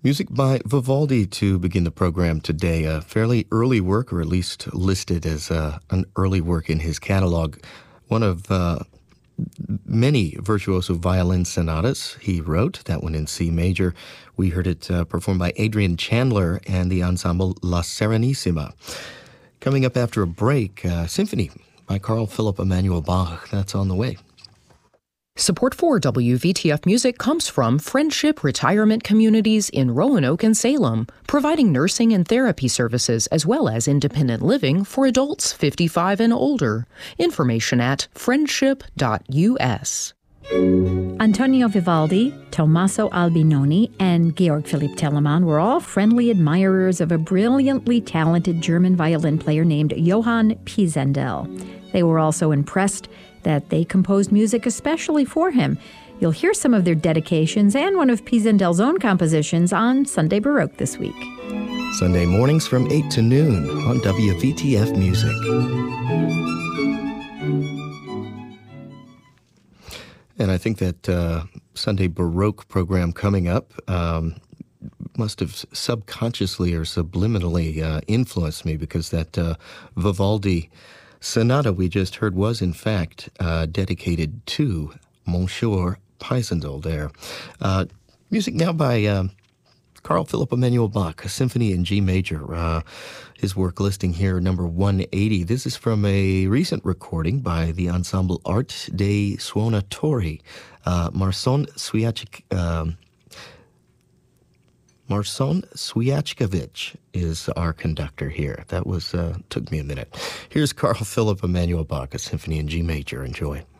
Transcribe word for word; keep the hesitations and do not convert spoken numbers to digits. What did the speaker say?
Music by Vivaldi to begin the program today. A fairly early work, or at least listed as uh, an early work in his catalog. One of uh, many virtuoso violin sonatas he wrote, that one in C major. We heard it uh, performed by Adrian Chandler and the ensemble La Serenissima. Coming up after a break, uh, Symphony by Carl Philipp Emanuel Bach. That's on the way. Support for W V T F Music comes from Friendship Retirement Communities in Roanoke and Salem, providing nursing and therapy services as well as independent living for adults fifty-five and older. Information at friendship dot U S. Antonio Vivaldi, Tommaso Albinoni, and Georg Philipp Telemann were all friendly admirers of a brilliantly talented German violin player named Johann Pisendel. They were also impressed that they composed music especially for him. You'll hear some of their dedications and one of Pisendel's own compositions on Sunday Baroque this week. Sunday mornings from eight to noon on W V T F Music. And I think that uh, Sunday Baroque program coming up um, must have subconsciously or subliminally uh, influenced me, because that uh, Vivaldi sonata we just heard was, in fact, uh, dedicated to Monsieur Pisendel there. Uh, music now by uh, Carl Philipp Emanuel Bach, a symphony in G major. Uh, his work listing here, number one eighty. This is from a recent recording by the ensemble Art dei Suonatori. Uh, Marson Swiatek... Um, Marson Swiatchkovich is our conductor here. That was uh, took me a minute. Here's Carl Philipp Emanuel Bach, a symphony in G major. Enjoy.